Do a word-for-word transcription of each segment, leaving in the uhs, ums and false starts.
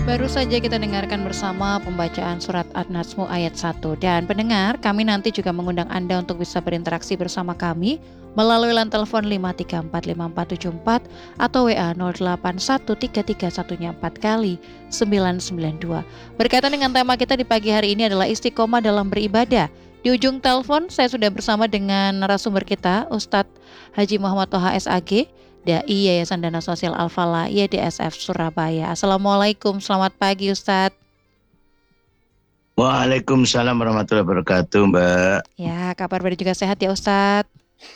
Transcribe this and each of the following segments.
Baru saja kita dengarkan bersama pembacaan surat An-Najm ayat satu. Dan pendengar, kami nanti juga mengundang Anda untuk bisa berinteraksi bersama kami melalui line telepon lima tiga empat lima empat tujuh empat atau W A nol delapan satu tiga tiga satu empat kali sembilan sembilan dua. Berkaitan dengan tema kita di pagi hari ini adalah istiqomah dalam beribadah. Di ujung telepon saya sudah bersama dengan narasumber kita, Ustadz Haji Muhammad Toha S A G, Dai Yayasan Dana Sosial Al-Falah Y D S F Surabaya. Assalamualaikum, selamat pagi Ustadz. Waalaikumsalam warahmatullahi wabarakatuh, Mbak. Ya, kabar baik juga sehat ya Ustadz.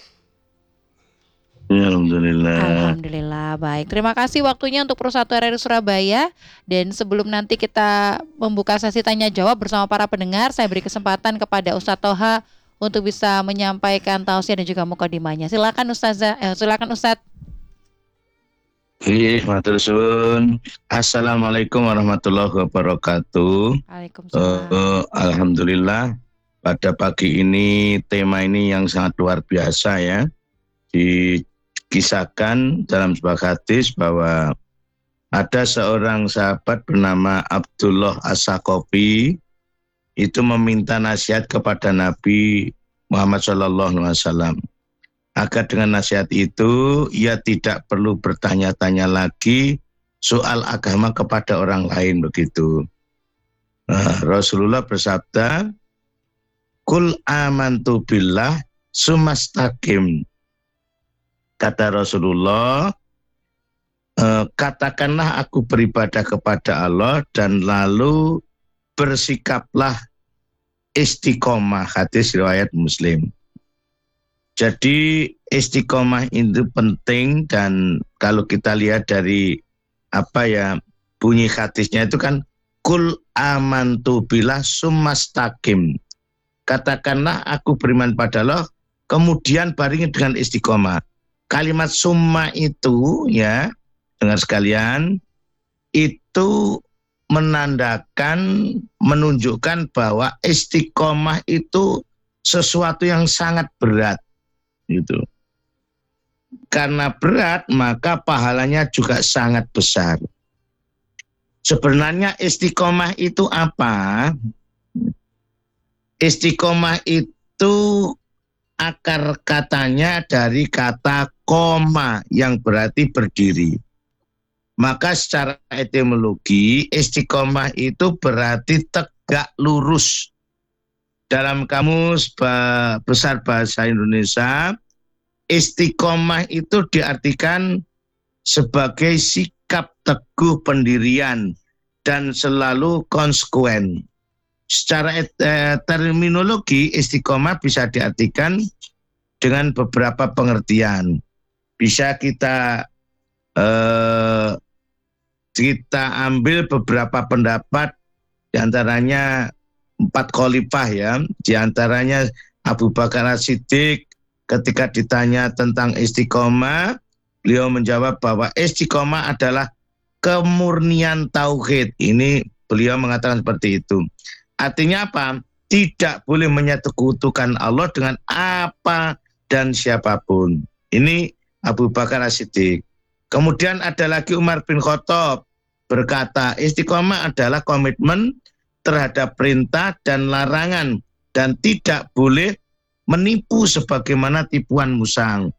Ya, Alhamdulillah. Alhamdulillah, baik. Terima kasih waktunya untuk Persatu R R I Surabaya. Dan sebelum nanti kita membuka sesi tanya jawab bersama para pendengar, saya beri kesempatan kepada Ustadz Toha untuk bisa menyampaikan tausiah dan juga mukadimahnya. Silakan Ustazah, eh, silakan Ustadz. Iya, matur suwun. Assalamualaikum warahmatullahi wabarakatuh. Waalaikumsalam. Uh, Alhamdulillah, pada pagi ini tema ini yang sangat luar biasa ya. Dikisahkan dalam sebuah hadis bahwa ada seorang sahabat bernama Abdullah As-Saqafi itu meminta nasihat kepada Nabi Muhammad shallallahu alaihi wasallam. Agar dengan nasihat itu ia tidak perlu bertanya-tanya lagi soal agama kepada orang lain begitu. Nah, Rasulullah bersabda, "Kul amantu billah sumastaqim." Kata Rasulullah, e, katakanlah aku beribadah kepada Allah dan lalu bersikaplah istiqomah. Hadis riwayat Muslim. Jadi istiqomah itu penting, dan kalau kita lihat dari apa ya bunyi hadisnya itu kan kul amantu billah sumastaqim. Katakanlah aku beriman pada Allah, kemudian baringi dengan istiqomah. Kalimat summa itu ya, dengar sekalian, itu menandakan, menunjukkan bahwa istiqomah itu sesuatu yang sangat berat. Gitu. Karena berat maka pahalanya juga sangat besar. Sebenarnya istiqomah itu apa? Istiqomah itu akar katanya dari kata koma yang berarti berdiri. Maka secara etimologi istiqomah itu berarti tegak lurus. Dalam kamus besar bahasa Indonesia, istiqomah itu diartikan sebagai sikap teguh pendirian dan selalu konsekuen. Secara eh, terminologi, istiqomah bisa diartikan dengan beberapa pengertian. Bisa kita eh, kita ambil beberapa pendapat, diantaranya empat khalifah ya, diantaranya Abu Bakar As-Siddiq ketika ditanya tentang istiqomah, beliau menjawab bahwa istiqomah adalah kemurnian tauhid. Ini beliau mengatakan seperti itu. Artinya apa? Tidak boleh menyekutukan Allah dengan apa dan siapapun. Ini Abu Bakar As-Siddiq. Kemudian ada lagi Umar bin Khattab berkata, istiqomah adalah komitmen terhadap perintah dan larangan dan tidak boleh menipu sebagaimana tipuan musang.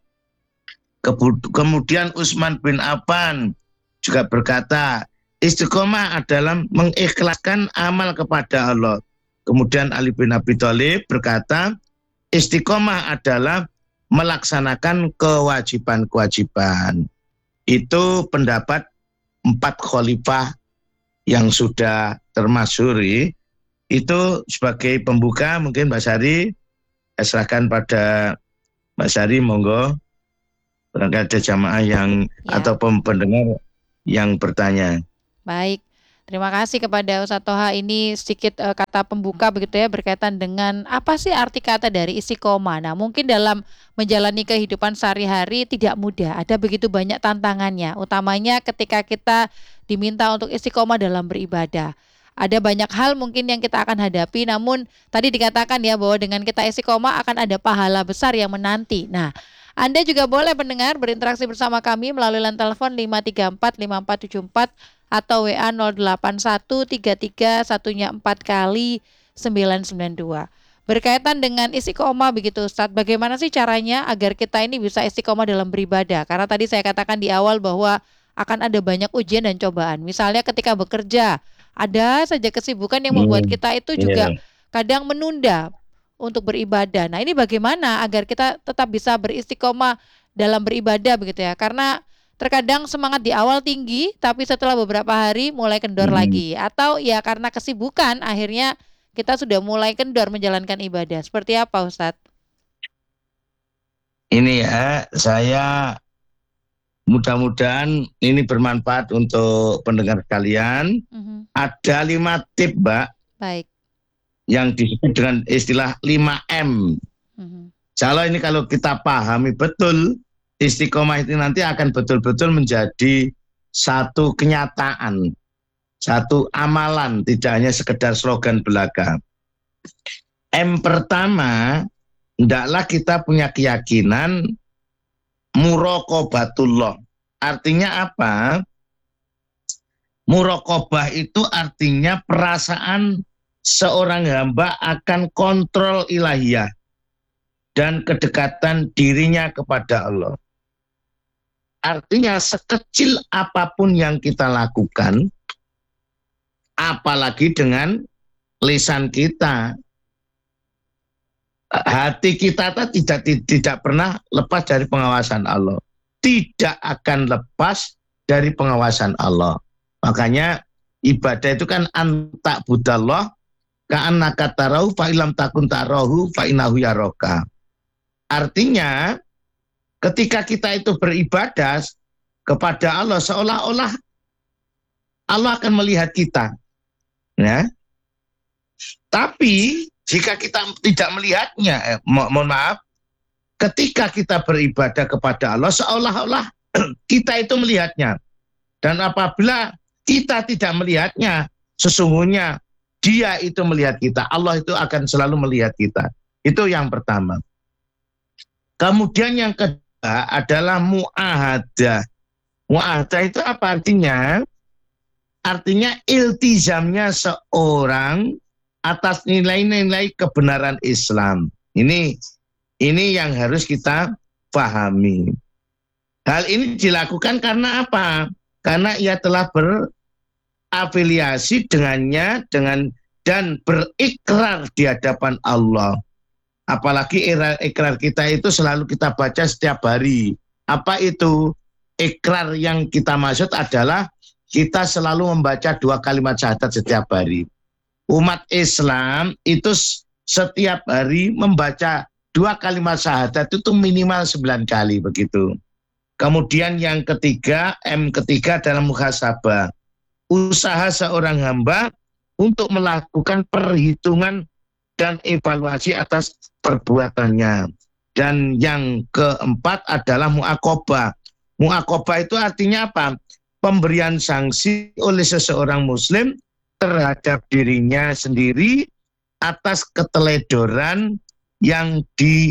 Kemudian Utsman bin Affan juga berkata, istiqomah adalah mengikhlaskan amal kepada Allah. Kemudian Ali bin Abi Thalib berkata, istiqomah adalah melaksanakan kewajiban-kewajiban. Itu pendapat empat khalifah yang sudah termasyhur. Itu sebagai pembuka mungkin Mbak Sari, saya serahkan pada Mbak Sari, monggo. Barangkali ada jamaah yang ya, atau pendengar yang bertanya. Baik, terima kasih kepada Ustadz Toha. Ini sedikit uh, kata pembuka begitu ya, berkaitan dengan apa sih arti kata dari istiqomah. Nah, mungkin dalam menjalani kehidupan sehari-hari tidak mudah, ada begitu banyak tantangannya, utamanya ketika kita diminta untuk istiqomah dalam beribadah. Ada banyak hal mungkin yang kita akan hadapi, namun tadi dikatakan ya bahwa dengan kita istiqomah akan ada pahala besar yang menanti. Nah, Anda juga boleh pendengar berinteraksi bersama kami melalui line telepon lima tiga empat lima empat tujuh empat atau W A nol delapan satu tiga tiga satunya empat kali sembilan sembilan dua. Berkaitan dengan istiqomah begitu Ustadz, bagaimana sih caranya agar kita ini bisa istiqomah dalam beribadah? Karena tadi saya katakan di awal bahwa akan ada banyak ujian dan cobaan. Misalnya ketika bekerja, ada saja kesibukan yang membuat Hmm, kita itu juga iya. kadang menunda untuk beribadah. Nah, ini bagaimana agar kita tetap bisa beristiqomah dalam beribadah begitu ya? Karena terkadang semangat di awal tinggi, tapi setelah beberapa hari mulai kendor Hmm. lagi. Atau ya karena kesibukan, akhirnya kita sudah mulai kendor menjalankan ibadah. Seperti apa, Ustadz? Ini ya, saya mudah-mudahan ini bermanfaat untuk pendengar sekalian. Mhm. Ada lima tip, Mbak, Baik. yang disebut dengan istilah lima M. Mhm. Kalau ini kalau kita pahami betul, istiqomah itu nanti akan betul-betul menjadi satu kenyataan, satu amalan, tidak hanya sekedar slogan belaka. M pertama, hendaklah kita punya keyakinan muraqabatullah. Artinya apa? Muraqabah itu artinya perasaan seorang hamba akan kontrol ilahiyah dan kedekatan dirinya kepada Allah. Artinya sekecil apapun yang kita lakukan, apalagi dengan lisan kita, hati kita tidak tidak pernah lepas dari pengawasan Allah. Tidak akan lepas dari pengawasan Allah. Makanya ibadah itu kan antak budallah ka'annaka tarahu fa ilam takun tarahu fa innahu yaraka. Artinya ketika kita itu beribadah kepada Allah seolah-olah Allah akan melihat kita. Ya. Tapi jika kita tidak melihatnya, eh, mo mohon maaf, ketika kita beribadah kepada Allah seolah-olah kita itu melihatnya. Dan apabila kita tidak melihatnya, sesungguhnya Dia itu melihat kita. Allah itu akan selalu melihat kita. Itu yang pertama. Kemudian yang kedua adalah mu'ahadah. Mu'ahadah itu apa artinya? Artinya iltizamnya seorang atas nilai-nilai kebenaran Islam. Ini ini yang harus kita pahami. Hal ini dilakukan karena apa? Karena ia telah berafiliasi dengannya dengan dan berikrar di hadapan Allah. Apalagi ikrar kita itu selalu kita baca setiap hari. Apa itu? Ikrar yang kita maksud adalah kita selalu membaca dua kalimat syahadat setiap hari. Umat Islam itu setiap hari membaca dua kalimat syahadat itu minimal sembilan kali begitu. Kemudian yang ketiga, M ketiga dalam muhasabah. Usaha seorang hamba untuk melakukan perhitungan dan evaluasi atas perbuatannya. Dan yang keempat adalah mu'aqobah. Mu'aqobah itu artinya apa? Pemberian sanksi oleh seseorang muslim terhadap dirinya sendiri atas keteledoran yang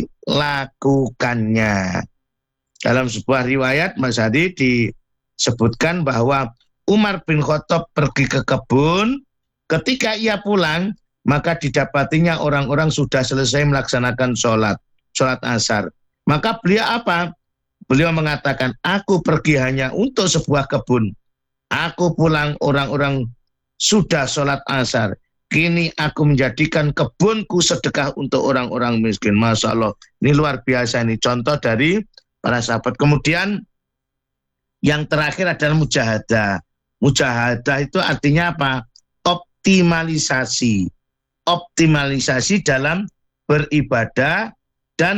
dilakukannya. Dalam sebuah riwayat Mas Hadi disebutkan bahwa Umar bin Khattab pergi ke kebun, ketika ia pulang maka didapatinya orang-orang sudah selesai melaksanakan sholat, sholat asar. Maka beliau apa? Beliau mengatakan, aku pergi hanya untuk sebuah kebun. Aku pulang orang-orang sudah sholat asar. Kini aku menjadikan kebunku sedekah untuk orang-orang miskin. Masya Allah, ini luar biasa ini contoh dari para sahabat. Kemudian yang terakhir adalah mujahadah. Mujahadah itu artinya apa? Optimalisasi. Optimalisasi dalam beribadah dan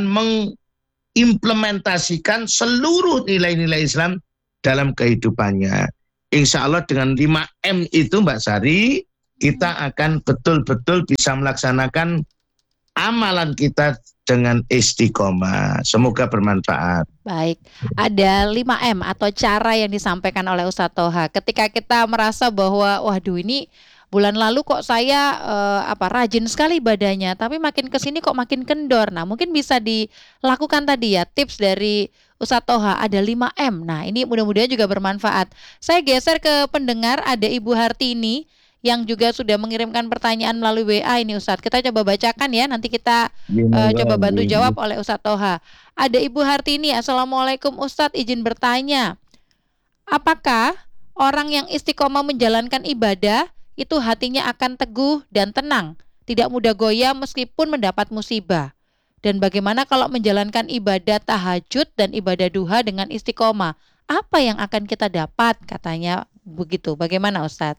mengimplementasikan seluruh nilai-nilai Islam dalam kehidupannya. Insya Allah dengan lima M itu Mbak Sari, kita akan betul-betul bisa melaksanakan amalan kita dengan istiqomah. Semoga bermanfaat. Baik, ada lima M atau cara yang disampaikan oleh Ustadz Toha. Ketika kita merasa bahwa waduh ini bulan lalu kok saya eh, apa rajin sekali ibadahnya, tapi makin kesini kok makin kendor. Nah, mungkin bisa dilakukan tadi ya tips dari Ustadz Toha, ada lima M. Nah, ini mudah-mudahan juga bermanfaat. Saya geser ke pendengar, ada Ibu Hartini yang juga sudah mengirimkan pertanyaan melalui W A ini Ustadz. Kita coba bacakan ya, nanti kita uh, coba bantu jawab oleh Ustadz Toha. Ada Ibu Hartini, Assalamualaikum Ustadz, izin bertanya. Apakah orang yang istiqomah menjalankan ibadah itu hatinya akan teguh dan tenang, tidak mudah goyah meskipun mendapat musibah? Dan bagaimana kalau menjalankan ibadah tahajud dan ibadah duha dengan istiqomah? Apa yang akan kita dapat? Katanya begitu. Bagaimana Ustadz?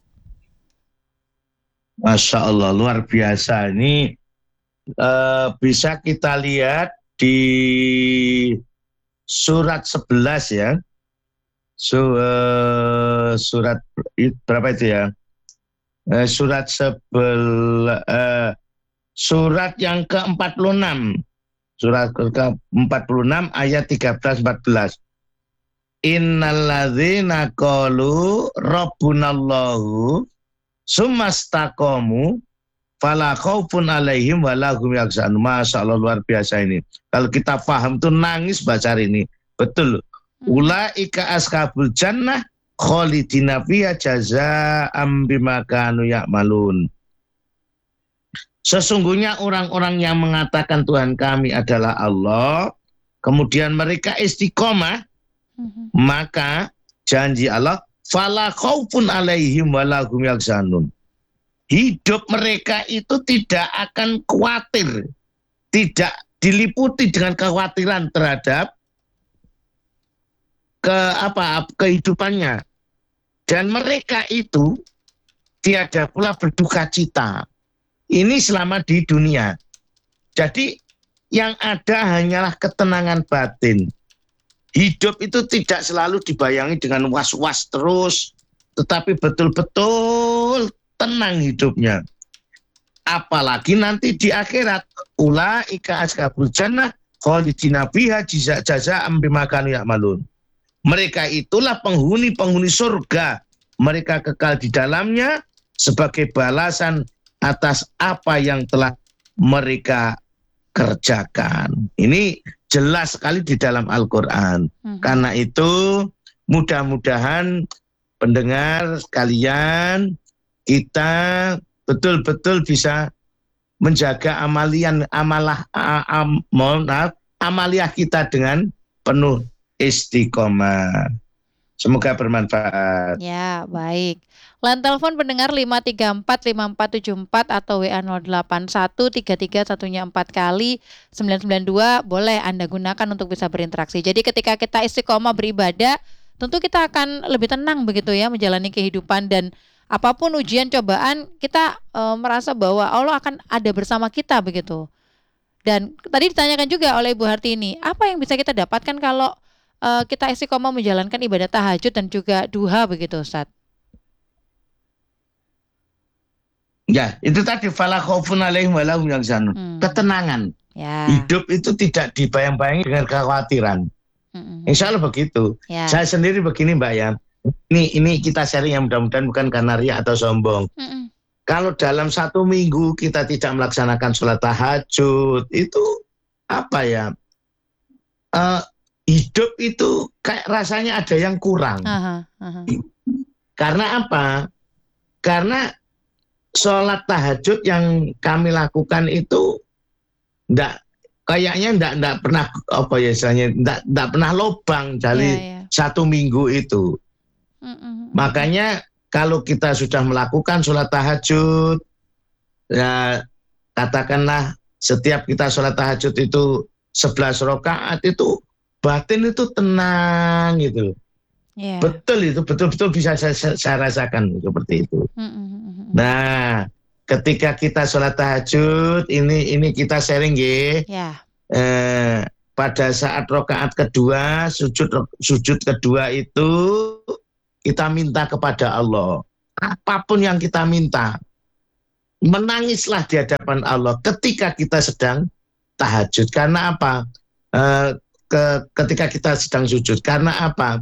Masya Allah, luar biasa. Ini uh, bisa kita lihat di surat sebelas ya. Su, uh, surat berapa itu ya? Uh, surat sebelas, uh, surat yang ke empat puluh enam. Surat ke empat puluh enam ayat tiga belas empat belas. Innalladzina qalu rabbunallahu sumastaqamu fala khaufun alaihim wala hum yahzanun. Masya Allah, luar biasa ini. Kalau kita paham tuh nangis baca ini. Betul. Ulaika ashabul jannah khalidina fiha jazaa'an bima kanu ya'malun. Sesungguhnya orang-orang yang mengatakan Tuhan kami adalah Allah, kemudian mereka istiqomah, mm-hmm. maka janji Allah, fala khaufun alaihim wala hum yahzanun. Hidup mereka itu tidak akan khawatir, tidak diliputi dengan kekhawatiran terhadap ke apa kehidupannya. Dan mereka itu tiada pula berduka cita. Ini selama di dunia. Jadi yang ada hanyalah ketenangan batin. Hidup itu tidak selalu dibayangi dengan was-was terus, tetapi betul-betul tenang hidupnya. Apalagi nanti di akhirat, ulaika ashabul jannah khalidina fiha jazaa'an bima kanu ya'malun. Mereka itulah penghuni-penghuni surga. Mereka kekal di dalamnya sebagai balasan atas apa yang telah mereka kerjakan. Ini jelas sekali di dalam Al-Quran. Hmm. Karena itu mudah-mudahan pendengar sekalian kita betul-betul bisa menjaga amalian amalah am, maaf, amaliah kita dengan penuh istiqomah. Semoga bermanfaat. Ya, baik. Line telepon pendengar lima tiga empat lima empat tujuh empat atau W A nol delapan satu tiga tiga satunya empat kali sembilan sembilan dua boleh Anda gunakan untuk bisa berinteraksi. Jadi ketika kita istiqomah beribadah, tentu kita akan lebih tenang begitu ya menjalani kehidupan, dan apapun ujian cobaan kita e, merasa bahwa Allah akan ada bersama kita begitu. Dan tadi ditanyakan juga oleh Ibu Hartini, apa yang bisa kita dapatkan kalau e, kita istiqomah menjalankan ibadah tahajud dan juga duha begitu Ustaz? Ya, itu tadi fala khaufun alaihim wala hum yahzanun. Hmm. Ketenangan. Ya. Hidup itu tidak dibayang-bayangi dengan kekhawatiran. Hmm. Insya Allah begitu. Ya. Saya sendiri begini Mbak ya. Ini ini kita sharing yang mudah-mudahan bukan karena riya atau sombong. Hmm. Kalau dalam satu minggu kita tidak melaksanakan sholat tahajud, itu apa ya? Uh, hidup itu kayak rasanya ada yang kurang. Aha, aha. Karena apa? Karena sholat tahajud yang kami lakukan itu enggak, kayaknya enggak, enggak pernah apa ya istilahnya, enggak, enggak pernah lobang dari yeah, yeah. satu minggu itu. Mm-mm. Makanya kalau kita sudah melakukan sholat tahajud, ya katakanlah setiap kita sholat tahajud itu sebelas rakaat itu batin itu tenang gitu. Yeah. Betul itu, betul-betul bisa saya, saya rasakan seperti itu. Mm-hmm. Nah, ketika kita sholat tahajud, ini ini kita sharing ya. Yeah. Eh, pada saat rakaat kedua, sujud sujud kedua itu kita minta kepada Allah. Apapun yang kita minta, menangislah di hadapan Allah ketika kita sedang tahajud. Karena apa? Eh, ke, ketika kita sedang sujud. Karena apa?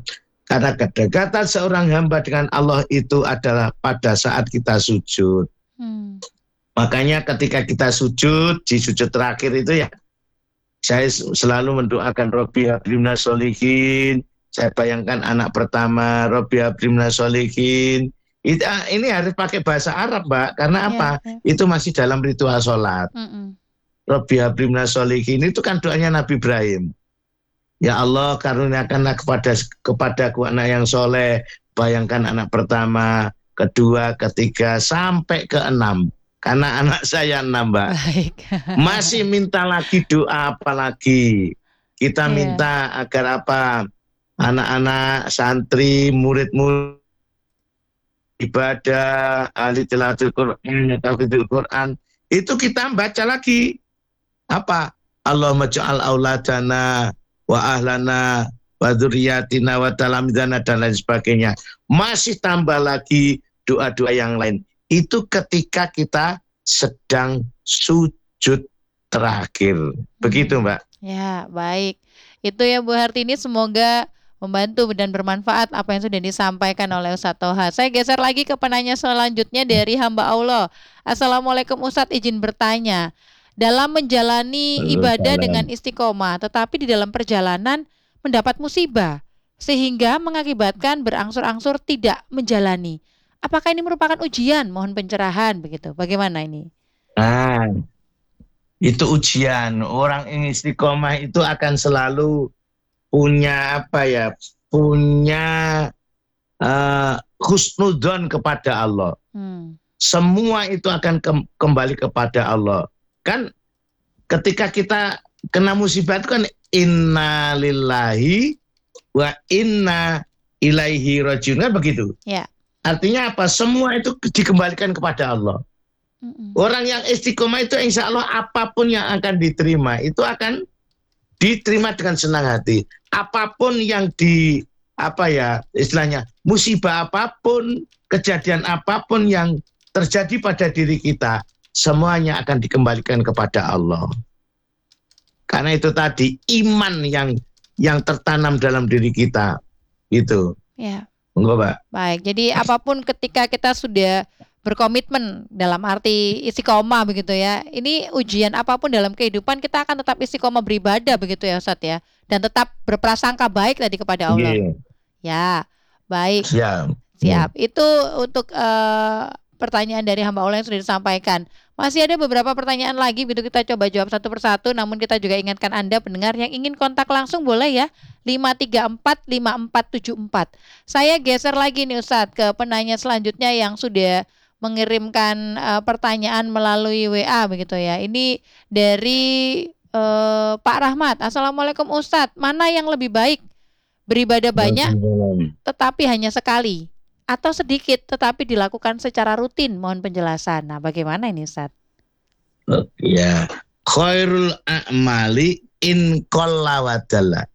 Karena kedekatan seorang hamba dengan Allah itu adalah pada saat kita sujud. Hmm. Makanya ketika kita sujud, di sujud terakhir itu ya, saya selalu mendoakan Robbi hablimna sholihin. Saya bayangkan anak pertama, Robbi hablimna sholihin. Itu, ini harus pakai bahasa Arab, Mbak. Karena Ya, apa? ya. Itu masih dalam ritual sholat. Mm-mm. Robbi hablimna sholihin itu kan doanya Nabi Ibrahim. Ya Allah, karuniakanlah kepada kepadaku anak yang soleh. Bayangkan anak pertama, kedua, ketiga, sampai ke enam. Karena anak saya enam, Mbak. Baik. Masih minta lagi doa apa lagi? Kita Iya. minta agar apa? Anak-anak santri, murid-murid ibadah, ahli tilawatil Quran, tafsirul Quran, itu kita baca lagi. Apa? Allahumma ja'al auladana wa ahlana wa dzurriyyatina wa talamidana dan lain sebagainya. Masih tambah lagi doa-doa yang lain. Itu ketika kita sedang sujud terakhir. Begitu, Mbak. Ya, baik. Itu ya Bu Hartini, semoga membantu dan bermanfaat apa yang sudah disampaikan oleh Ustadz Toha. Saya geser lagi ke penanya selanjutnya dari hamba Allah. Assalamualaikum Ustadz, izin bertanya. Dalam menjalani ibadah dengan istiqomah, tetapi di dalam perjalanan mendapat musibah, sehingga mengakibatkan berangsur-angsur tidak menjalani. Apakah ini merupakan ujian? Mohon pencerahan begitu. Bagaimana ini? Nah, itu ujian. Orang yang istiqomah itu akan selalu punya apa ya? Punya uh, husnudzon kepada Allah. Hmm. Semua itu akan ke- kembali kepada Allah. Kan ketika kita kena musibah itu kan inna lillahi wa inna ilaihi rajiun, kan begitu. Ya. Artinya apa? Semua itu dikembalikan kepada Allah. Mm-mm. Orang yang istiqomah itu insya Allah apapun yang akan diterima itu akan diterima dengan senang hati. Apapun yang di apa ya istilahnya musibah apapun, kejadian apapun yang terjadi pada diri kita, semuanya akan dikembalikan kepada Allah. Karena itu tadi iman yang yang tertanam dalam diri kita itu. Ya. Enggak, Pak? Baik. Jadi apapun ketika kita sudah berkomitmen dalam arti istiqomah begitu ya. Ini ujian apapun dalam kehidupan kita akan tetap istiqomah beribadah begitu ya Ustadz ya. Dan tetap berprasangka baik tadi kepada Allah. Yeah. Ya. Baik. Siap. Siap. Itu untuk uh, pertanyaan dari hamba Allah yang sudah disampaikan. Masih ada beberapa pertanyaan lagi, begitu kita coba jawab satu persatu. Namun kita juga ingatkan Anda pendengar yang ingin kontak langsung boleh ya, lima tiga empat lima empat tujuh empat. Saya geser lagi nih Ustadz ke penanya selanjutnya yang sudah mengirimkan uh, pertanyaan melalui W A begitu ya. Ini dari uh, Pak Rahmat. Assalamualaikum Ustadz, mana yang lebih baik? Beribadah banyak tetapi hanya sekali, atau sedikit tetapi dilakukan secara rutin? Mohon penjelasan. Nah, bagaimana ini, Ustaz? Ya, khairul a'mali in qalla wa dalla.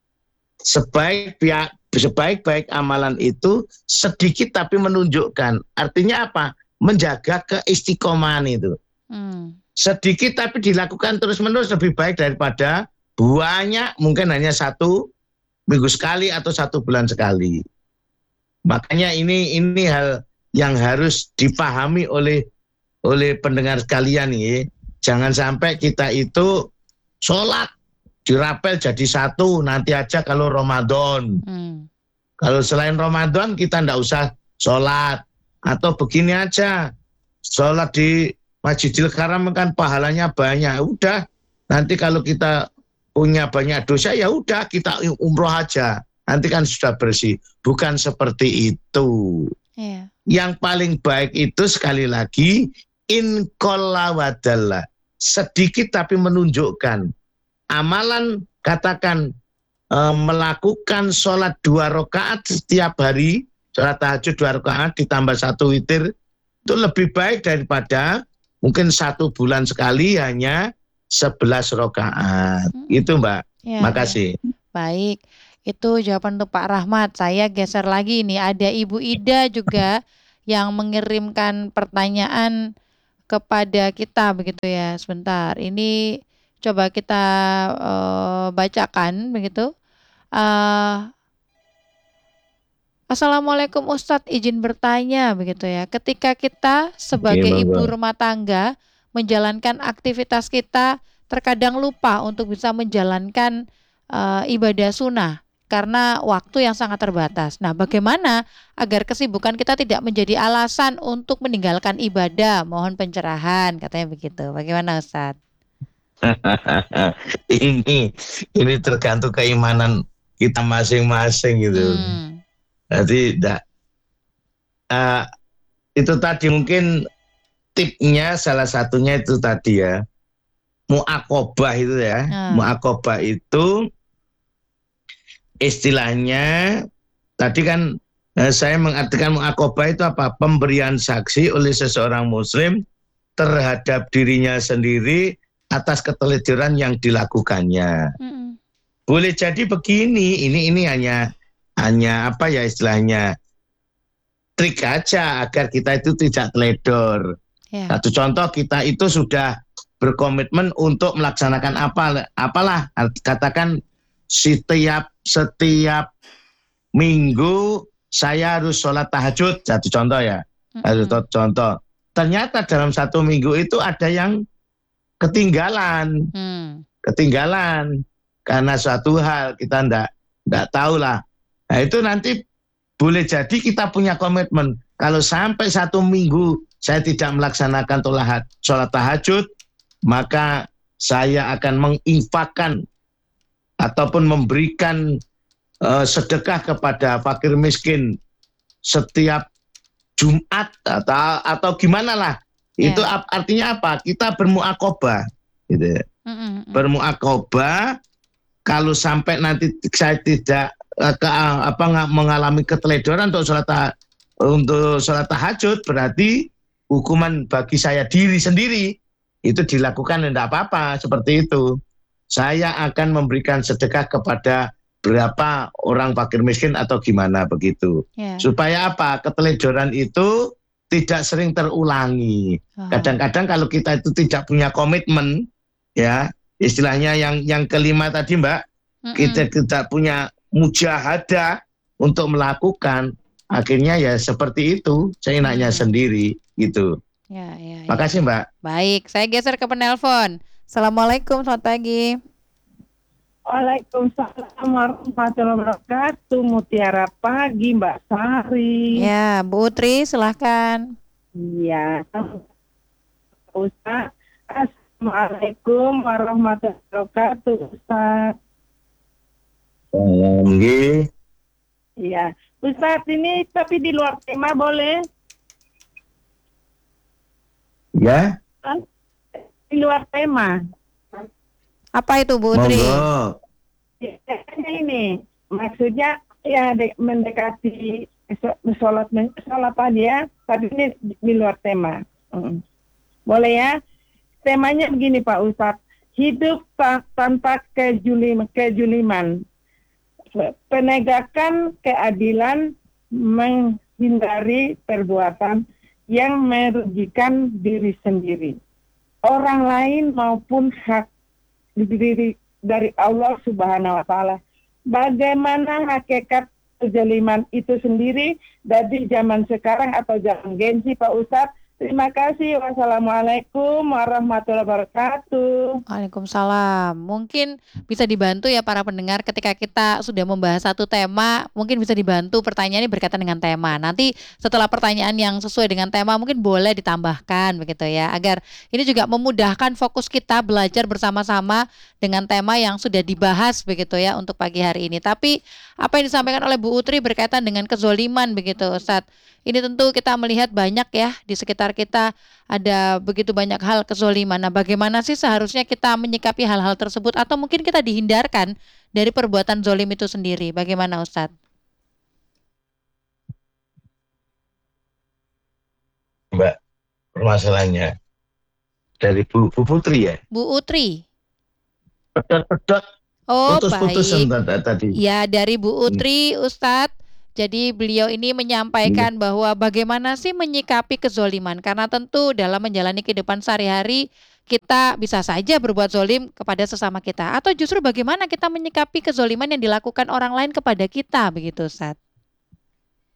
Sebaik sebaik-baik amalan itu sedikit tapi menunjukkan. Artinya apa? Menjaga keistiqomahan itu. Hmm. Sedikit tapi dilakukan terus-menerus lebih baik daripada banyak mungkin hanya satu minggu sekali atau satu bulan sekali. Makanya ini ini hal yang harus dipahami oleh oleh pendengar sekalian nih. Jangan sampai kita itu sholat dirapel jadi satu nanti aja kalau Ramadan. Hmm. Kalau selain Ramadan kita ndak usah sholat. Atau begini aja, sholat di Masjidil Haram kan pahalanya banyak. Udah, nanti kalau kita punya banyak dosa ya udah kita umroh aja. Nanti kan sudah bersih. Bukan seperti itu. Yeah. Yang paling baik itu sekali lagi in qalla wa dalla. Sedikit tapi menunjukkan. Amalan katakan e, melakukan sholat dua rakaat setiap hari, sholat tahajud dua rakaat ditambah satu witir, itu lebih baik daripada mungkin satu bulan sekali hanya sebelas rakaat. Hmm. Itu Mbak. Ya, makasih. Ya. Baik. Itu jawaban untuk Pak Rahmat. Saya geser lagi nih, ada Ibu Ida juga yang mengirimkan pertanyaan kepada kita begitu ya. Sebentar, ini coba kita uh, bacakan begitu. Uh, Assalamualaikum Ustadz, izin bertanya begitu ya. Ketika kita sebagai Iya, ibu monggo. rumah tangga menjalankan aktivitas kita, terkadang lupa untuk bisa menjalankan eh, ibadah sunnah karena waktu yang sangat terbatas. Nah, bagaimana agar kesibukan kita tidak menjadi alasan untuk meninggalkan ibadah? Mohon pencerahan, katanya begitu. Bagaimana Ustadz? ini ini tergantung keimanan kita masing-masing gitu. Hmm, Jadi enggak, eh, itu tadi mungkin tipnya salah satunya itu tadi ya. Muakobah itu ya. nah, Muakobah itu istilahnya tadi kan, eh, saya mengartikan muakobah itu apa? Pemberian saksi oleh seseorang muslim terhadap dirinya sendiri atas keteledoran yang dilakukannya. mm-mm, Boleh jadi begini, ini ini hanya hanya apa ya istilahnya, trik aja agar kita itu tidak teledor. ya, Satu contoh, kita itu sudah berkomitmen untuk melaksanakan apa apalah, katakan setiap setiap minggu saya harus sholat tahajud, satu contoh ya. Satu mm-mm, contoh. Ternyata dalam satu minggu itu ada yang ketinggalan, hmm, ketinggalan karena suatu hal kita ndak ndak tahu lah. Nah itu nanti boleh jadi kita punya komitmen. Kalau sampai satu minggu saya tidak melaksanakan tolahat, sholat tahajud, maka saya akan menginfakkan ataupun memberikan eh, sedekah kepada fakir miskin setiap Jumat atau atau gimana lah. Itu ya, artinya apa? Kita bermuakobah, gitu. mm-mm, mm, Bermuakobah, kalau sampai nanti saya tidak eh, ke, apa nggak mengalami keteledoran untuk sholat ta- untuk sholat tahajud, berarti hukuman bagi saya diri sendiri itu dilakukan, tidak apa-apa seperti itu. Saya akan memberikan sedekah kepada berapa orang fakir miskin atau gimana begitu. ya, Supaya apa? Keteledoran itu tidak sering terulangi. oh, Kadang-kadang kalau kita itu tidak punya komitmen, ya istilahnya yang yang kelima tadi Mbak, kita mm-mm, tidak punya mujahadah untuk melakukan, akhirnya ya seperti itu, seenaknya hmm, sendiri gitu. ya, ya, ya. Makasih Mbak. Baik, saya geser ke penelpon. Assalamualaikum, selamat pagi. Waalaikumsalam warahmatullahi wabarakatuh. Mutiara pagi, Mbak Sari. Ya, Bu Utri, silahkan. Iya, Ustaz. Assalamualaikum warahmatullahi wabarakatuh, Ustaz. Nggih. Iya, Ustaz, ini tapi di luar tema boleh? Ya, Di luar tema. Apa itu Bu Utri? monggo. Ya, ini maksudnya ya de- mendekati so- sholat sholat tadi ya, tapi ini di di luar tema. Mm. Boleh ya? Temanya begini Pak Ustadz, hidup ta- tanpa kejulim, kejuliman, penegakan keadilan, menghindari perbuatan yang merugikan diri sendiri, orang lain maupun hak diri dari Allah Subhanahu wa Ta'ala. Bagaimana hakikat kezaliman itu sendiri dari zaman sekarang atau zaman gengsi Pak Ustadz? Terima kasih. Wassalamualaikum warahmatullahi wabarakatuh. Waalaikumsalam. Mungkin bisa dibantu ya para pendengar ketika kita sudah membahas satu tema, mungkin bisa dibantu pertanyaannya berkaitan dengan tema. Nanti setelah pertanyaan yang sesuai dengan tema mungkin boleh ditambahkan begitu ya, agar ini juga memudahkan fokus kita belajar bersama-sama dengan tema yang sudah dibahas begitu ya untuk pagi hari ini. Tapi apa yang disampaikan oleh Bu Utri berkaitan dengan kezoliman begitu Ustadz. Ini tentu kita melihat banyak ya di sekitar kita ada begitu banyak hal kezoliman. Nah, bagaimana sih seharusnya kita menyikapi hal-hal tersebut atau mungkin kita dihindarkan dari perbuatan zolim itu sendiri? Bagaimana Ustadz? Mbak, permasalahannya dari Bu, Bu Putri ya. Bu Utri. Pedot-pedot, Oh, putus-putus baik. tadi. Ya, dari Bu Hmm. Utri, Ustadz. Jadi beliau ini menyampaikan bahwa bagaimana sih menyikapi kezoliman. Karena tentu dalam menjalani kehidupan sehari-hari kita bisa saja berbuat zolim kepada sesama kita. Atau justru bagaimana kita menyikapi kezoliman yang dilakukan orang lain kepada kita begitu Ustadz.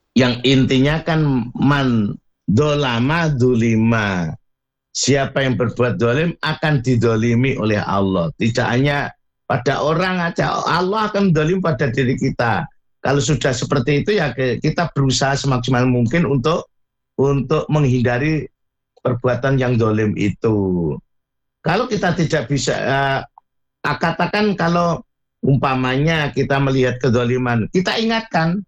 Yang intinya kan man dolama dulima. Siapa yang berbuat dolim akan didolimi oleh Allah. Tidak hanya pada orang aja, Allah akan dolim pada diri kita. Kalau sudah seperti itu ya kita berusaha semaksimal mungkin untuk untuk menghindari perbuatan yang dolim itu. Kalau kita tidak bisa, uh, katakan kalau umpamanya kita melihat kedoliman, kita ingatkan.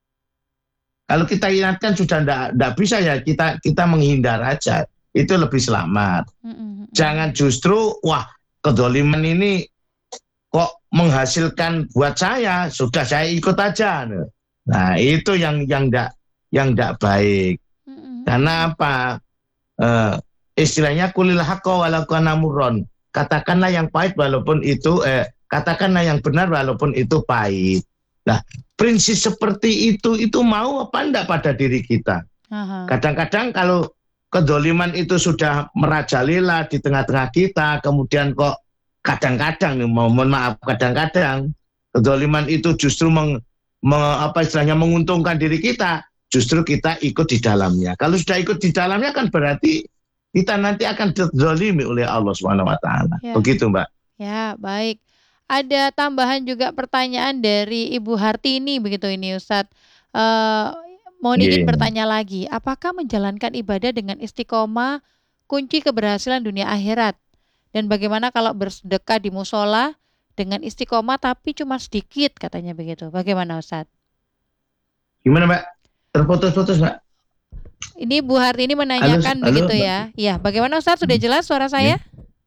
Kalau kita ingatkan sudah tidak bisa ya kita kita menghindar aja, itu lebih selamat. Mm-hmm. Jangan justru wah kedoliman ini kok menghasilkan buat saya, sudah saya ikut aja. Nah itu yang yang tidak yang tidak baik. Mm-hmm. Karena apa? Uh, istilahnya kulil haqqa walau kana murron. Katakanlah yang pahit walaupun itu eh katakanlah yang benar walaupun itu pahit. Nah, prinsip seperti itu itu mau apa enggak pada diri kita? Aha. Kadang-kadang kalau kedoliman itu sudah merajalela di tengah-tengah kita, kemudian kok kadang-kadang mohon maaf kadang-kadang kedoliman itu justru meng, me, apa istilahnya menguntungkan diri kita. Justru kita ikut di dalamnya. Kalau sudah ikut di dalamnya kan berarti kita nanti akan dizalimi oleh Allah subhanahu wa taala. Ya. Begitu, Mbak. Ya, baik. Ada tambahan juga pertanyaan dari Ibu Hartini begitu ini, Ustadz. Uh, mohon izin yeah. bertanya lagi, apakah menjalankan ibadah dengan istiqomah kunci keberhasilan dunia akhirat? Dan bagaimana kalau bersedekah di musola dengan istiqomah tapi cuma sedikit katanya begitu? Bagaimana, Ustadz? Gimana, Mbak? Terputus-putus, Mbak. Ini Bu Hartini menanyakan halo, begitu halo, ya. Ya, bagaimana Ustadz? Sudah jelas suara saya?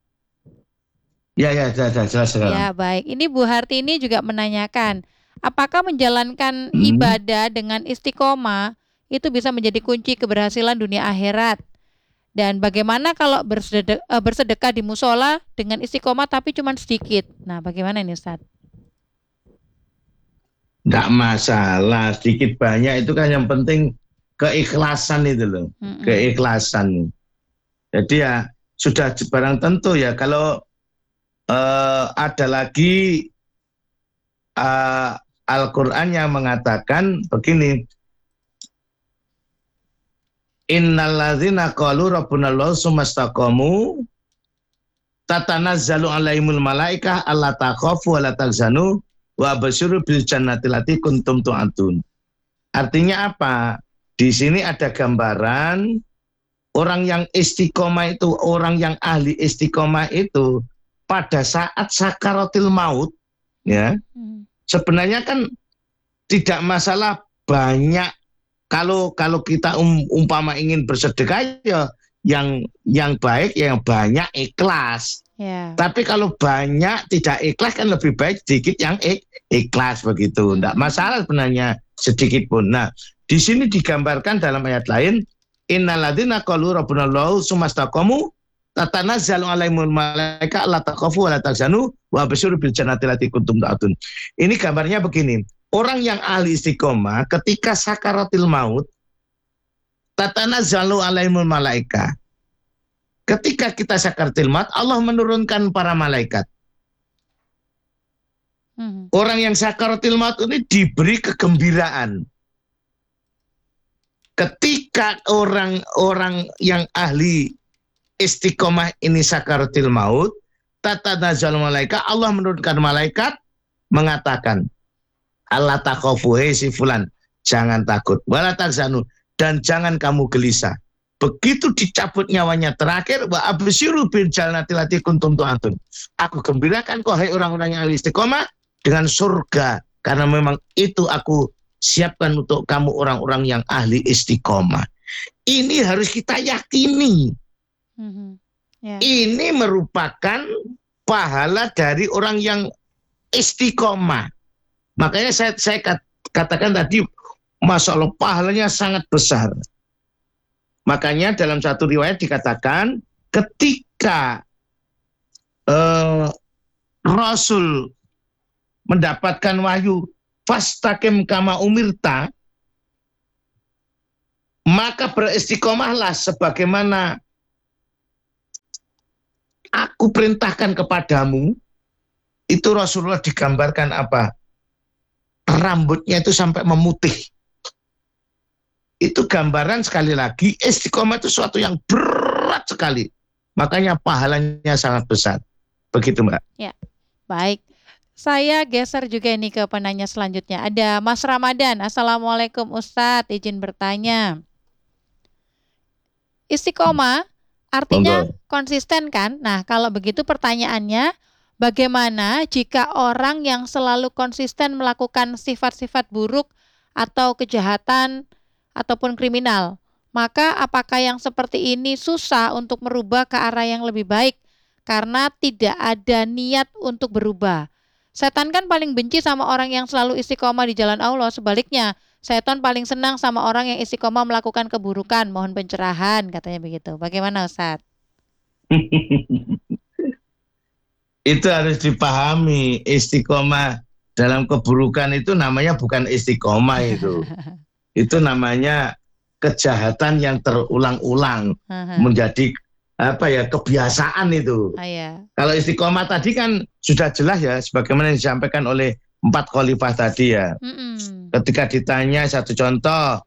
Ya, ya, jelas, jelas, jelas. Ya, baik. Ini Bu Hartini juga menanyakan, apakah menjalankan hmm. ibadah dengan istiqomah itu bisa menjadi kunci keberhasilan dunia akhirat? Dan bagaimana kalau bersedekah, bersedekah di musola dengan istiqomah tapi cuma sedikit? Nah, bagaimana ini Ustadz? Nggak masalah, sedikit banyak itu kan yang penting keikhlasan itu loh, mm-mm. keikhlasan. Jadi ya sudah barang tentu ya kalau uh, ada lagi uh, Al-Quran yang mengatakan begini, innalladzina qalu rabbunallahu tsumastaqamu tatanazzalu alaihimul malaikah alla takhafu wa la tahzanu wa basyiru bil jannati lati kuntum tu'adun. Artinya apa? Di sini ada gambaran orang yang istiqomah itu, orang yang ahli istiqomah itu pada saat sakaratil maut, ya. Hmm. Sebenarnya kan tidak masalah banyak kalau kalau kita um, umpama ingin bersedekah ya yang yang baik yang banyak ikhlas. Yeah. Tapi kalau banyak tidak ikhlas kan lebih baik sedikit yang ik, ikhlas begitu. Tidak masalah sebenarnya sedikit pun. Nah, di sini digambarkan dalam ayat lain, innalladzina qalu rabbunallahu tsumastaqamu tatanazzalu alaihimul malaika alla takhafu wa la tahzanu wa basyiru bil jannati allati kuntum tu'adun. Ini gambarnya begini. Orang yang ahli istiqomah ketika sakaratil maut tatanazzalu alaihimul malaika. Ketika kita sakaratil maut, Allah menurunkan para malaikat. Hmm. Orang yang sakaratil maut ini diberi kegembiraan. Ketika orang-orang yang ahli istiqomah ini sakaratil maut, tatanazzalu malaika, Allah menurunkan malaikat mengatakan, Allah takhafu si fulan, jangan takut, wala tahzanu, dan jangan kamu gelisah. Begitu dicabut nyawanya terakhir, wa absyiru bil jannati allati kuntum tu'adun. Aku gembirakan kau hai orang-orang yang ahli istiqomah dengan surga, karena memang itu aku siapkan untuk kamu orang-orang yang ahli istiqomah. Ini harus kita yakini. Mm-hmm. Yeah. Ini merupakan pahala dari orang yang istiqomah. Makanya saya, saya katakan tadi, Masya Allah pahalanya sangat besar. Makanya dalam satu riwayat dikatakan ketika uh, Rasul mendapatkan wahyu fastaqim kama umirta, maka beristiqomahlah sebagaimana aku perintahkan kepadamu. Itu Rasulullah digambarkan apa? Rambutnya itu sampai memutih. itu gambaran sekali lagi istiqomah itu suatu yang berat sekali. Makanya pahalanya sangat besar. Begitu Mbak. Ya, baik. Saya geser juga ini ke penanya selanjutnya. Ada Mas Ramadan. Assalamualaikum Ustadz, izin bertanya. Istiqomah artinya Monggo. konsisten kan? Nah, kalau begitu pertanyaannya, bagaimana jika orang yang selalu konsisten melakukan sifat-sifat buruk atau kejahatan ataupun kriminal? Maka apakah yang seperti ini susah untuk merubah ke arah yang lebih baik karena tidak ada niat untuk berubah? Setan kan paling benci sama orang yang selalu istiqomah di jalan Allah. Sebaliknya, setan paling senang sama orang yang istiqomah melakukan keburukan. Mohon pencerahan, katanya begitu. Bagaimana Ustaz? Itu harus dipahami, istiqomah dalam keburukan itu namanya bukan istiqomah itu. Itu namanya kejahatan yang terulang-ulang menjadi apa ya kebiasaan itu. Ah, ya. Kalau istiqomah tadi kan sudah jelas ya, sebagaimana yang disampaikan oleh empat khalifah tadi ya. Mm-mm. Ketika ditanya satu contoh,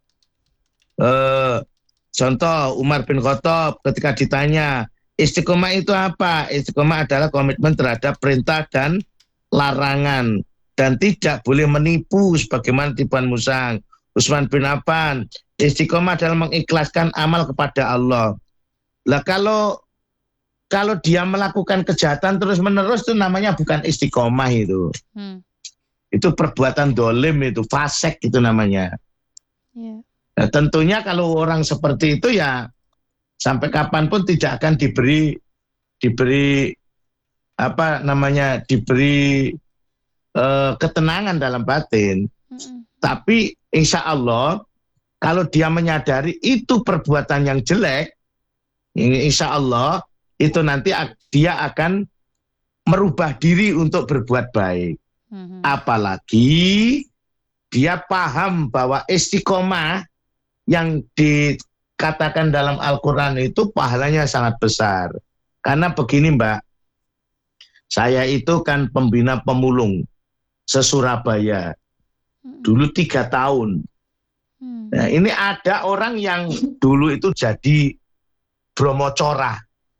eh, contoh Umar bin Khattab ketika ditanya istiqomah itu apa? Istiqomah adalah komitmen terhadap perintah dan larangan dan tidak boleh menipu sebagaimana tipuan musang. Utsman bin Affan, istiqomah adalah mengikhlaskan amal kepada Allah. Lah kalau kalau dia melakukan kejahatan terus-menerus itu namanya bukan istiqomah itu. Hmm. Itu perbuatan dolim itu, fasik itu namanya. Yeah. Nah, tentunya kalau orang seperti itu ya sampai kapanpun tidak akan diberi diberi apa namanya diberi uh, ketenangan dalam batin. Mm-mm. Tapi insya Allah kalau dia menyadari itu perbuatan yang jelek, insya Allah itu nanti dia akan merubah diri untuk berbuat baik. Mm-hmm. Apalagi dia paham bahwa istiqomah yang dikatakan dalam Al-Quran itu pahalanya sangat besar. Karena begini Mbak, saya itu kan pembina pemulung se-Surabaya. Mm-hmm. Dulu tiga tahun. Mm-hmm. Nah, ini ada orang yang dulu itu jadi bromocora,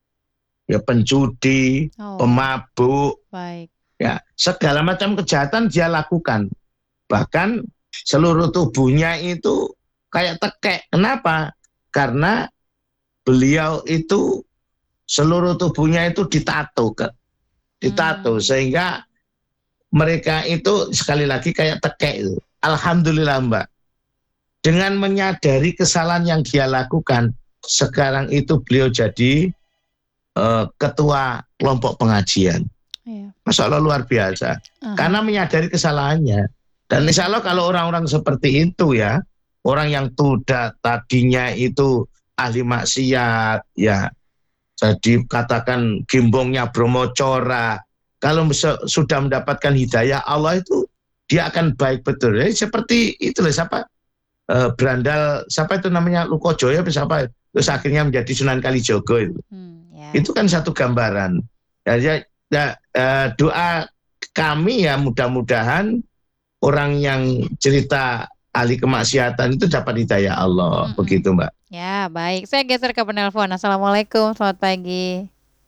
ya penjudi, oh, pemabuk, baik. Ya segala macam kejahatan dia lakukan. Bahkan seluruh tubuhnya itu kayak tekek. Kenapa? Karena beliau itu seluruh tubuhnya itu ditato, ditato hmm. sehingga mereka itu sekali lagi kayak tekek itu. Alhamdulillah Mbak, dengan menyadari kesalahan yang dia lakukan, sekarang itu beliau jadi uh, ketua kelompok pengajian. Iya. Masya Allah luar biasa. Uh-huh. Karena menyadari kesalahannya. Dan insya Allah kalau orang-orang seperti itu ya, orang yang tuh tadinya itu ahli maksiat, ya, jadi katakan gimbongnya bromocora, kalau sudah mendapatkan hidayah Allah itu dia akan baik betul. Jadi seperti itu loh, siapa uh, berandal, siapa itu namanya Lukojoyo, siapa terus akhirnya menjadi Sunan Kalijogo itu. Hmm, yeah. Itu kan satu gambaran. Ya, ya, ya uh, doa kami ya mudah-mudahan orang yang cerita ahli kemaksiatan itu dapat hidayah Allah. Mm-hmm. Begitu Mbak. Ya baik, saya geser ke penelpon. Assalamualaikum, selamat pagi.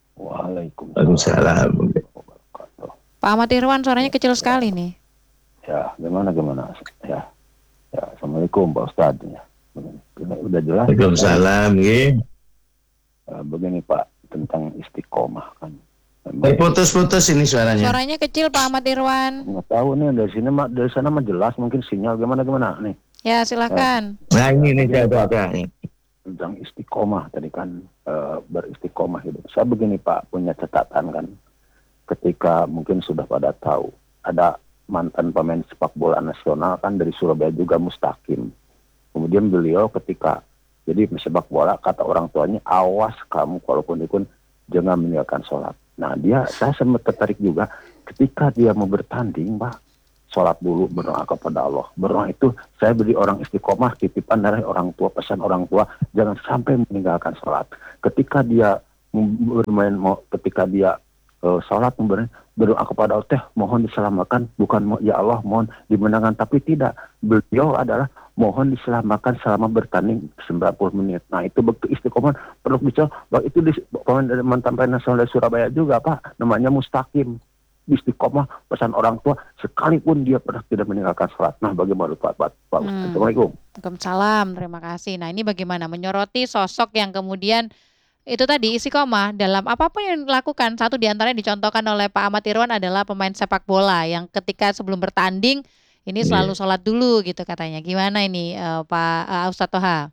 Waalaikumsalam. Pak Ahmad Irwan, suaranya kecil sekali nih. Ya, gimana gimana? Ya, ya Assalamualaikum Pak Ustadz. Ya. Udah jelas. Waalaikumsalam. Ya. Uh, begini Pak, tentang istiqomah kan. Eh, putus-putus ini suaranya. Suaranya kecil Pak Ahmad Irwan. Nggak tahu nih dari sini dari sana mah jelas, mungkin sinyal gimana gimana nih. Ya silakan. Ya. Nah ini nih saya ada tentang istiqomah tadi kan uh, beristiqomah hidup. Saya begini Pak, punya catatan kan. Ketika mungkin sudah pada tahu ada mantan pemain sepak bola nasional kan dari Surabaya juga Mustaqim. Kemudian beliau ketika jadi sepak bola kata orang tuanya awas kamu kalaupun ikut jangan meninggalkan sholat. Nah dia saya sempat tertarik juga ketika dia mau bertanding Pak, sholat dulu berdoa kepada Allah. Berdoa itu saya beri orang istiqomah titipan dari orang tua, pesan orang tua jangan sampai meninggalkan sholat. Ketika dia bermain ketika dia Uh, salat berdoa kepada Allah, mohon diselamatkan, bukan ya Allah mohon dimenangkan, tapi tidak, beliau adalah mohon diselamatkan selama bertanding sembilan puluh menit. Nah itu begitu istiqomah perlu bicara bahwa itu di pemain dari mantan pemain nasional dari Surabaya juga Pak, namanya Mustaqim. Istiqomah pesan orang tua sekalipun dia pernah tidak meninggalkan sholat. Nah bagaimana Pak? Pak, Pak Ustaz? Hmm. Assalamualaikum. Waalaikumsalam, terima kasih. Nah ini bagaimana menyoroti sosok yang kemudian itu tadi istiqomah dalam apapun yang dilakukan. Satu di antaranya dicontohkan oleh Pak Ahmad Irwan adalah pemain sepak bola yang ketika sebelum bertanding ini selalu Iya. sholat dulu gitu katanya. Gimana ini eh, Pak uh, Ustadz Toha?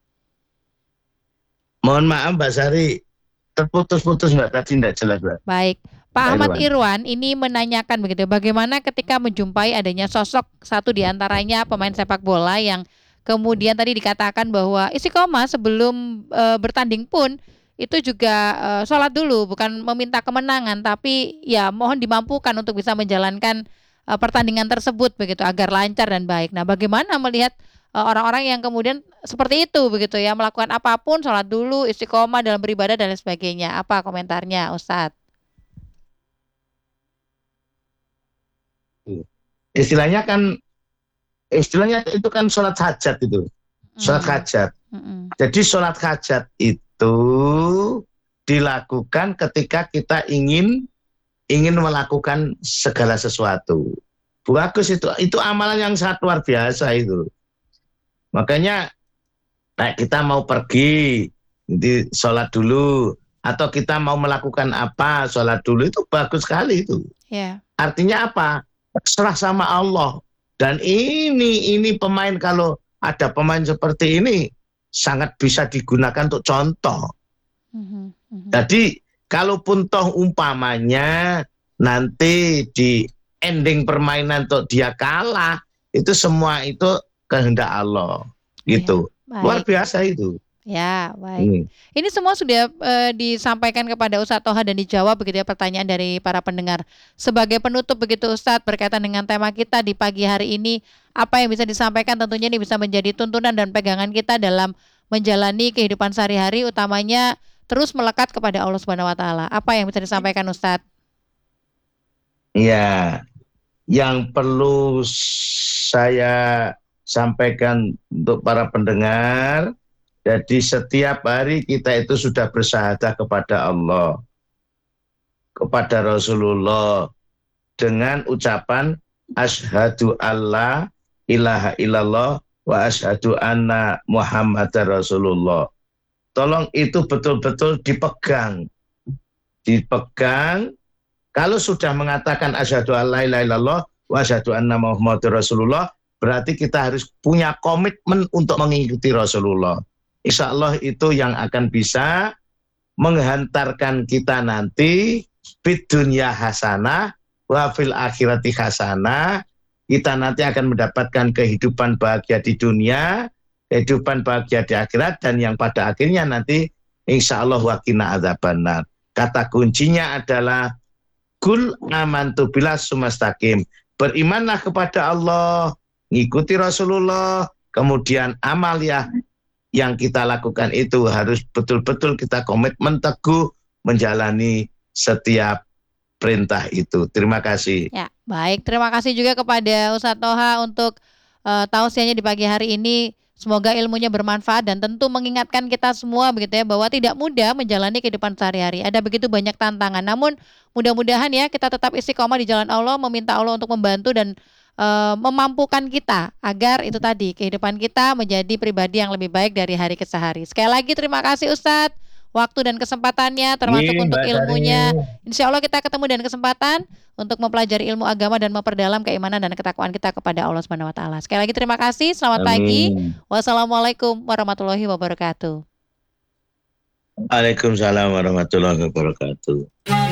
Mohon maaf Mbak Sari, terputus-putus Mbak, tadi tidak jelas Mbak. Baik, Pak Pak Ahmad Irwan. Irwan ini menanyakan begitu, bagaimana ketika menjumpai adanya sosok satu di antaranya pemain sepak bola yang kemudian tadi dikatakan bahwa istiqomah sebelum eh, bertanding pun itu juga eh, sholat dulu, bukan meminta kemenangan, tapi ya mohon dimampukan untuk bisa menjalankan eh, pertandingan tersebut begitu agar lancar dan baik. Nah, bagaimana melihat eh, orang-orang yang kemudian seperti itu begitu ya, melakukan apapun, sholat dulu, istiqomah dalam beribadah dan lain sebagainya. Apa komentarnya, Ustadz? Istilahnya kan, istilahnya itu kan sholat hajat itu, sholat Mm, hajat. mm-mm. Jadi sholat hajat itu dilakukan ketika kita ingin ingin melakukan segala sesuatu. Bagus itu, itu amalan yang sangat luar biasa itu. Makanya kayak kita mau pergi, nanti sholat dulu, atau kita mau melakukan apa, sholat dulu, itu bagus sekali itu. Ya, Artinya apa? Serah sama Allah. Dan ini ini pemain, kalau ada pemain seperti ini sangat bisa digunakan untuk contoh. mhm, mhm. Jadi kalaupun toh umpamanya nanti di ending permainan toh dia kalah, itu semua itu kehendak Allah. Gitu. Ya, Luar baik. biasa itu. Ya, baik. Ini. Ini semua sudah eh, disampaikan kepada Ustadz Toha dan dijawab begitu ya pertanyaan dari para pendengar. Sebagai penutup begitu Ustadz berkaitan dengan tema kita di pagi hari ini, apa yang bisa disampaikan tentunya ini bisa menjadi tuntunan dan pegangan kita dalam menjalani kehidupan sehari-hari, utamanya terus melekat kepada Allah Subhanahu wa taala. Apa yang bisa disampaikan Ustadz? Ya, yang perlu saya sampaikan untuk para pendengar, jadi setiap hari kita itu sudah bersyahadah kepada Allah, kepada Rasulullah, dengan ucapan asyhadu alla ilaha illallah wa asyhadu anna Muhammadar Rasulullah. Tolong itu betul-betul dipegang. Dipegang. Kalau sudah mengatakan asyhadu alla ilaha illallah wa asyhadu anna Muhammadar Rasulullah, berarti kita harus punya komitmen untuk mengikuti Rasulullah. Insya Allah itu yang akan bisa menghantarkan kita nanti fid dunya hasanah wa fil akhirati hasanah. Kita nanti akan mendapatkan kehidupan bahagia di dunia, kehidupan bahagia di akhirat, dan yang pada akhirnya nanti insya Allah waqina adzabannar. Kata kuncinya adalah kul amantu billah sumastaqim. Berimanlah kepada Allah, ngikuti Rasulullah, kemudian amal ya yang kita lakukan itu harus betul-betul kita komitmen teguh menjalani setiap perintah itu. Terima kasih. Ya, baik. Terima kasih juga kepada Ustadz Toha untuk uh, tausiahnya di pagi hari ini. Semoga ilmunya bermanfaat dan tentu mengingatkan kita semua begitu ya bahwa tidak mudah menjalani kehidupan sehari-hari. Ada begitu banyak tantangan. Namun mudah-mudahan ya kita tetap istiqomah di jalan Allah, meminta Allah untuk membantu dan uh, memampukan kita agar itu tadi kehidupan kita menjadi pribadi yang lebih baik dari hari ke sehari. Sekali lagi terima kasih Ustadz waktu dan kesempatannya termasuk Iya, untuk Mbak ilmunya. Sari. Insya Allah kita ketemu dan kesempatan untuk mempelajari ilmu agama dan memperdalam keimanan dan ketakwaan kita kepada Allah Subhanahu wa taala. Sekali lagi terima kasih. Selamat pagi. Amin. Wassalamualaikum warahmatullahi wabarakatuh. Waalaikumsalam warahmatullahi wabarakatuh.